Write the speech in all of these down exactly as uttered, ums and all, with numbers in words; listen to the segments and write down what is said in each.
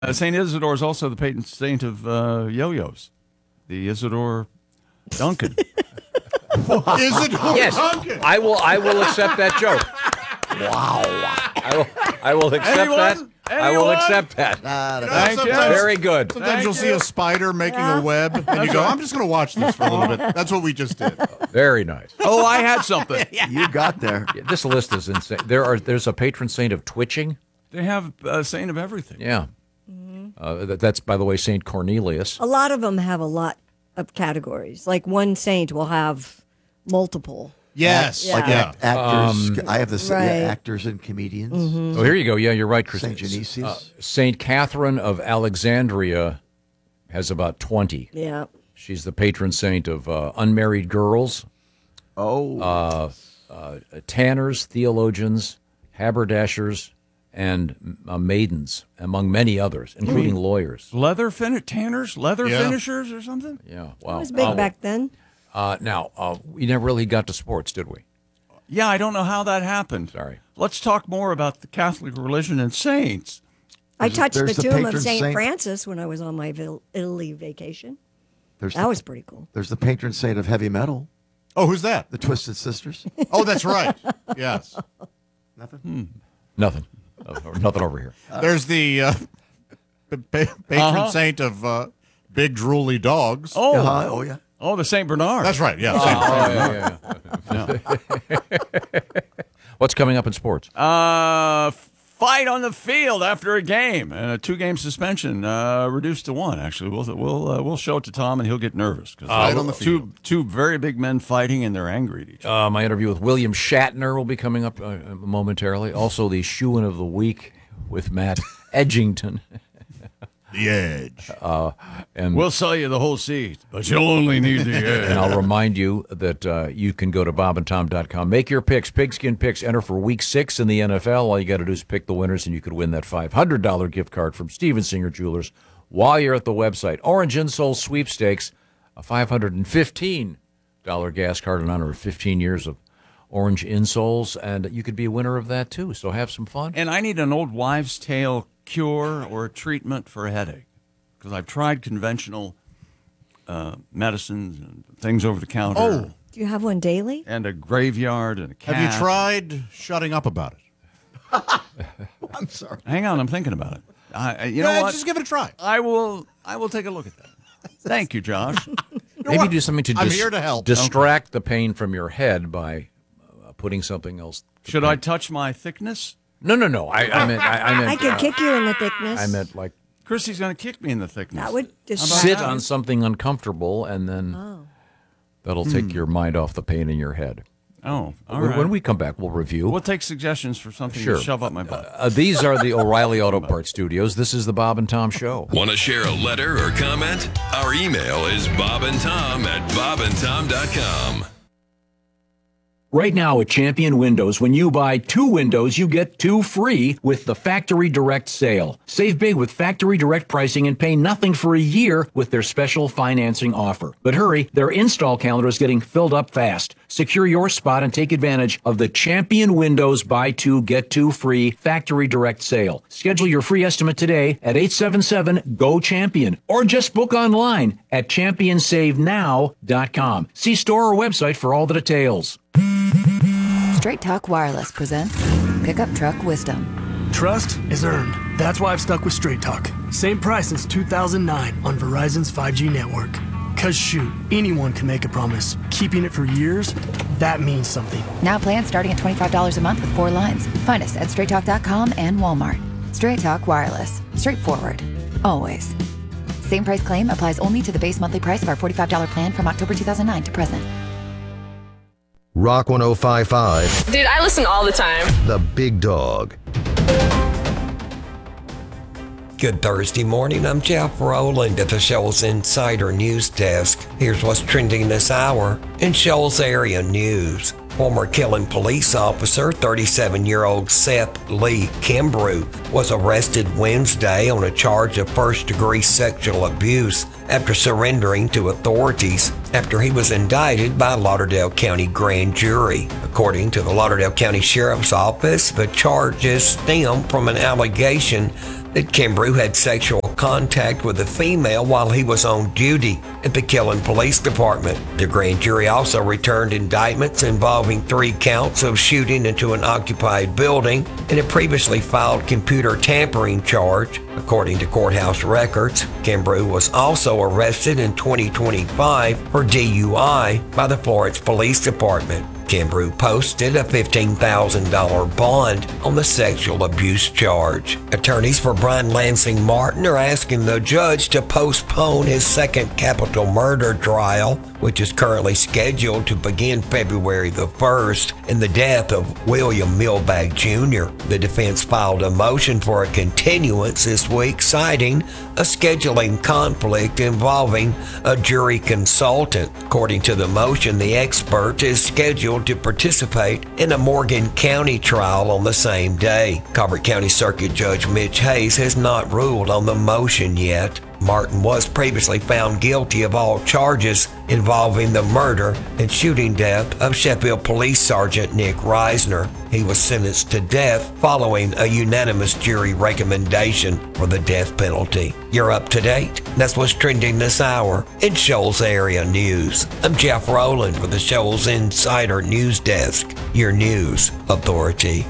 Uh, Saint Isidore is also the patron saint of uh, yo-yos. The Isidore Duncan. Isidore Yes, Duncan. I will. I will accept that joke. Wow. I will. I will accept Anyone? that. I will Anyone? accept that. Nah, You know, Thank you. sometimes, Very good. sometimes Thank you'll see you. a spider making a web, and you go, I'm just going to watch this for a little bit. That's what we just did. Very nice. Oh, I had something. you got there. Yeah, this list is insane. There are. There's a patron saint of twitching. They have a saint of everything. Yeah. Uh, that, that's, by the way, Saint Cornelius. A lot of them have a lot of categories. Like one saint will have multiple. Yes. Yeah. Like Yeah. act- actors. Um, I have this Right. yeah, actors and comedians. Oh, here you go. Yeah, you're right, Chris. Saint Genesius. Saint Catherine of Alexandria has about twenty. Yeah. She's the patron saint of uh, unmarried girls, Oh. uh, uh, tanners, theologians, haberdashers, and uh, maidens, among many others, including lawyers. Leather fin- tanners, leather Yeah. finishers, or something. Yeah, wow. It was big Uh, back then. Uh, now, uh, we never really got to sports, did we? Yeah, I don't know how that happened. Sorry. Let's talk more about the Catholic religion and saints. I touched the there's the tomb of patron Saint saint. Francis when I was on my Vil- Italy vacation. there's That the, was pretty cool. There's the patron saint of heavy metal, Oh, who's that? the Twisted Sisters. Oh, that's right. Yes. Nothing. Nothing. Uh, nothing over here. There's the uh, pa- pa- patron Uh-huh. saint of uh, big drooly dogs. Oh, Uh, oh yeah. oh, the Saint Bernard. That's right. Yeah. Oh, Saint- yeah, yeah, yeah. What's coming up in sports? Uh, fight on the field after a game and a two-game suspension, uh, reduced to one. Actually, we'll we'll uh, we'll show it to Tom and he'll get nervous because Fight on the two field. two very big men fighting and they're angry at each other. Uh, my interview with William Shatner will be coming up uh, momentarily. Also, the Shoein of the Week with Matt Edgington. the Edge. And We'll sell you the whole seat, but you'll only need the edge. And I'll remind you that uh, you can go to bob and tom dot com. Make your picks. Pigskin Picks. Enter for week six in the N F L. All you got to do is pick the winners, and you could win that five hundred dollars gift card from Steven Singer Jewelers while you're at the website. Orange Insole Sweepstakes, a five hundred fifteen dollars gas card in honor of fifteen years of Orange Insoles, and you could be a winner of that, too. So have some fun. And I need an old wives' tale cure or treatment for a headache because I've tried conventional uh, medicines and things over the counter. Oh. Do you have one daily? And a graveyard and a cat. Have you tried shutting up about it? I'm sorry. Hang on, I'm thinking about it. I, I- you Yeah, know what? just give it a try. I will. I will take a look at that. Thank you, Josh. Maybe what? do something to I'm dis- here to help. distract the pain from your head by uh, putting something else. to Should pain. I touch my thickness? No, no, no. I, I meant. I, I meant. I could uh, kick you in the thickness. I meant like Christy's going to kick me in the thickness. That would distract sit you. on something uncomfortable, and then Oh. that'll take your mind off the pain in your head. Oh, all when, right. when we come back, we'll review. We'll take suggestions for something Sure. to shove up my butt. Uh, these are the O'Reilly Auto Parts Studios. This is the Bob and Tom Show. Want to share a letter or comment? Our email is bob and tom at bob and tom dot com. Right now at Champion Windows, when you buy two windows, you get two free with the Factory Direct sale. Save big with Factory Direct pricing and pay nothing for a year with their special financing offer. But hurry, their install calendar is getting filled up fast. Secure your spot and take advantage of the Champion Windows buy two, get two free Factory Direct sale. Schedule your free estimate today at eight seven seven, G O CHAMPION or just book online at champion save now dot com. See store or website for all the details. Straight Talk Wireless presents Pickup Truck Wisdom. Trust is earned. That's why I've stuck with Straight Talk. Same price since two thousand nine on Verizon's five G network. Cause shoot, anyone can make a promise. Keeping it for years, that means something. Now plans starting at twenty-five dollars a month with four lines. Find us at straight talk dot com and Walmart. Straight Talk Wireless. Straightforward. Always. Same price claim applies only to the base monthly price of our forty-five dollars plan from October two thousand nine to present. Rock one oh five point five. Dude, I listen all the time. The Big Dog. Good Thursday morning. I'm Jeff Rowland at the Shoals Insider News Desk. Here's what's trending this hour in Shoals area news. Former Killen police officer, thirty-seven-year-old Seth Lee Kimbrough, was arrested Wednesday on a charge of first-degree sexual abuse after surrendering to authorities after he was indicted by a Lauderdale County grand jury. According to the Lauderdale County Sheriff's Office, the charges stem from an allegation that Kimbrough had sexual contact with a female while he was on duty at the Killen Police Department. The grand jury also returned indictments involving three counts of shooting into an occupied building and a previously filed computer tampering charge. According to courthouse records, Kimbrough was also arrested in twenty twenty-five for D U I by the Florence Police Department. Kimbrough posted a fifteen thousand dollars bond on the sexual abuse charge. Attorneys for Brian Lansing Martin are asking the judge to postpone his second capital murder trial, which is currently scheduled to begin February the first, in the death of William Milbag Junior The defense filed a motion for a continuance this week, citing a scheduling conflict involving a jury consultant. According to the motion, the expert is scheduled to participate in a Morgan County trial on the same day. Colbert County Circuit Judge Mitch Hayes has not ruled on the motion yet. Martin was previously found guilty of all charges involving the murder and shooting death of Sheffield Police Sergeant Nick Reisner. He was sentenced to death following a unanimous jury recommendation for the death penalty. You're up to date. That's what's trending this hour in Shoals Area News. I'm Jeff Rowland for the Shoals Insider News Desk, your news authority.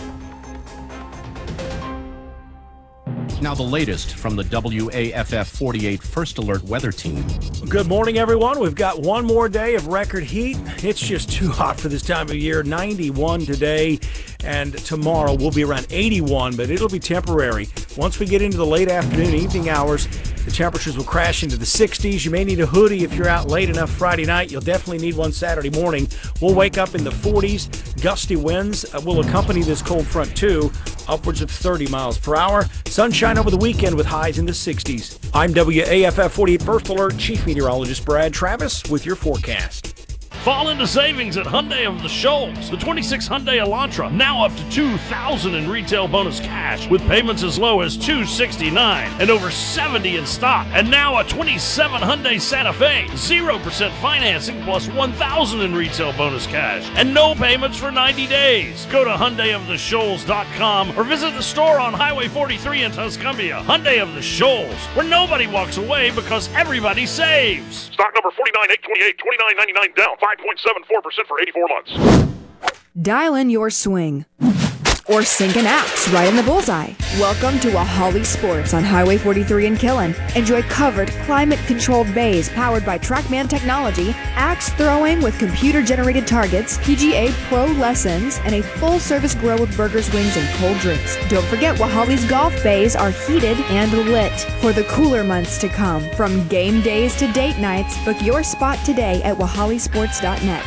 Now the latest from the W A F F forty-eight First Alert Weather Team. Good morning, everyone. We've got one more day of record heat. It's just too hot for this time of year. ninety-one today, and tomorrow will be around eighty-one, but it'll be temporary. Once we get into the late afternoon, evening hours, the temperatures will crash into the sixties. You may need a hoodie if you're out late enough Friday night. You'll definitely need one Saturday morning. We'll wake up in the forties. Gusty winds will accompany this cold front too, upwards of thirty miles per hour. Sunshine over the weekend with highs in the sixties. I'm W A F F forty-eight First Alert Chief Meteorologist Brad Travis with your forecast. Fall into savings at Hyundai of the Shoals. The twenty-six Hyundai Elantra, now up to two thousand dollars in retail bonus cash, with payments as low as two hundred sixty-nine dollars and over seventy in stock. And now a twenty-seven Hyundai Santa Fe, zero percent financing plus one thousand dollars in retail bonus cash, and no payments for ninety days. Go to Hyundai of the Shoals dot com or visit the store on Highway forty-three in Tuscumbia. Hyundai of the Shoals, where nobody walks away because everybody saves. Stock number forty-nine eight twenty-eight, twenty-nine ninety-nine down, five point seven four percent for eighty-four months. Dial in your swing or sink an axe right in the bullseye. Welcome to Wahali Sports on Highway forty-three in Killen. Enjoy covered, climate-controlled bays powered by TrackMan technology, axe throwing with computer-generated targets, P G A Pro lessons, and a full-service grill with burgers, wings, and cold drinks. Don't forget, Wahali's golf bays are heated and lit for the cooler months to come. From game days to date nights, book your spot today at Wahali Sports dot net.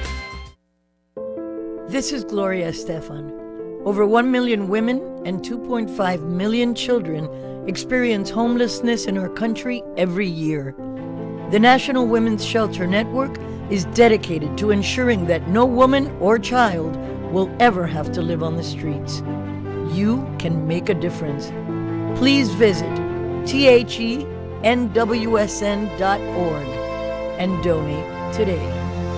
This is Gloria Estefan. Over one million women and two point five million children experience homelessness in our country every year. The National Women's Shelter Network is dedicated to ensuring that no woman or child will ever have to live on the streets. You can make a difference. Please visit T H E N W S N dot org and donate today.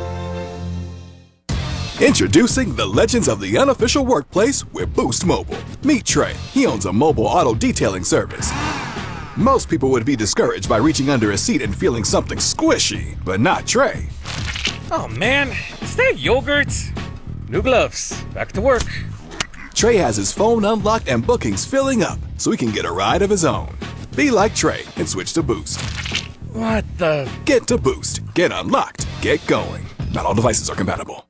Introducing the legends of the unofficial workplace with Boost Mobile. Meet Trey. He owns a mobile auto detailing service. Most people would be discouraged by reaching under a seat and feeling something squishy, but not Trey. Oh man, is that yogurt? New gloves. Back to work. Trey has his phone unlocked and bookings filling up, so he can get a ride of his own. Be like Trey and switch to Boost. What the? Get to Boost. Get unlocked. Get going. Not all devices are compatible.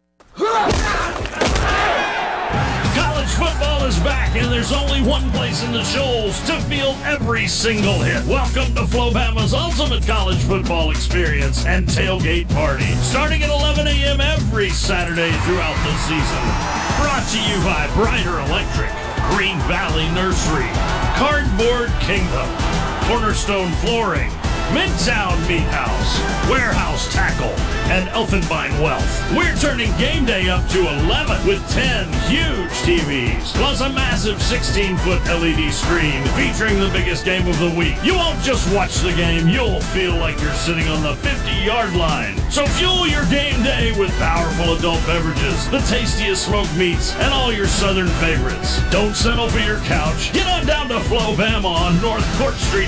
College football is back, and there's only one place in the Shoals to field every single hit. Welcome to Flobama's ultimate college football experience and tailgate party, starting at eleven a.m. every Saturday throughout the season. Brought to you by Brighter Electric, Green Valley Nursery, Cardboard Kingdom, Cornerstone Flooring, Midtown Meat House, Warehouse Tackle, and Elfenbein Wealth. We're turning game day up to eleven with ten huge T Vs, plus a massive sixteen-foot L E D screen featuring the biggest game of the week. You won't just watch the game, you'll feel like you're sitting on the fifty-yard line. So fuel your game day with powerful adult beverages, the tastiest smoked meats, and all your southern favorites. Don't settle for your couch. Get on down to Flo Bama on North Court Street